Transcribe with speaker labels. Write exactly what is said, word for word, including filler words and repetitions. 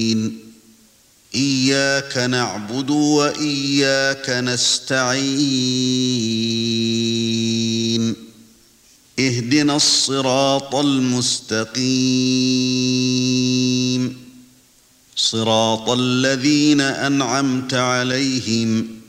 Speaker 1: إياك نعبد وإياك نستعين اهدنا الصراط المستقيم صراط الذين أنعمت عليهم